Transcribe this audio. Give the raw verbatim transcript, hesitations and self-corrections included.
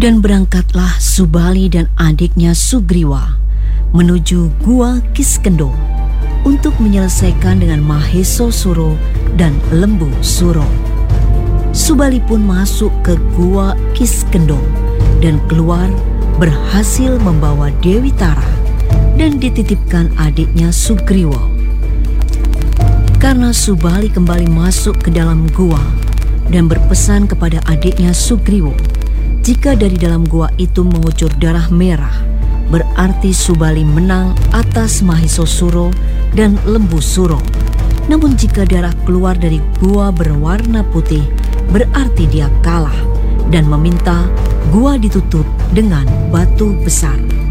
Dan berangkatlah Subali dan adiknya Sugriwa menuju Gua Kiskendho untuk menyelesaikan dengan Maheso Suro dan Lembu Suro. Subali pun masuk ke Gua Kiskendho dan keluar berhasil membawa Dewi Tara dan dititipkan adiknya Sugriwa. Karena Subali kembali masuk ke dalam gua dan berpesan kepada adiknya Sugriwa, jika dari dalam gua itu mengucur darah merah, berarti Subali menang atas Maheso Suro dan Lembu Suro. Namun jika darah keluar dari gua berwarna putih, berarti dia kalah dan meminta gua ditutup dengan batu besar.